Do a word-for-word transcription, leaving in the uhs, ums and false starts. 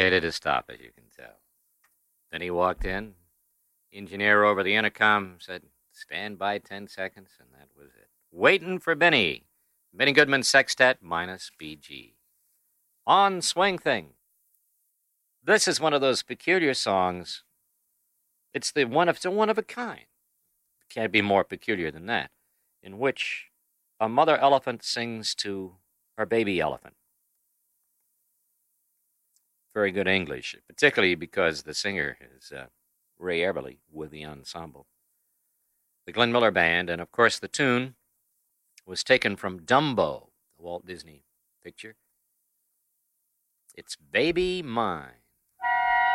hated to stop, as you can tell. Then he walked in. The engineer over the intercom said, stand by ten seconds, and that was it. Waiting for Benny. Benny Goodman Sextet minus B G. On Swing Thing. This is one of those peculiar songs. It's the one of, it's a one of a kind. Can't be more peculiar than that. In which a mother elephant sings to her baby elephant. Very good English, particularly because the singer is uh, Ray Eberly with the ensemble. The Glenn Miller Band, and of course the tune was taken from Dumbo, the Walt Disney picture. It's Baby Mine.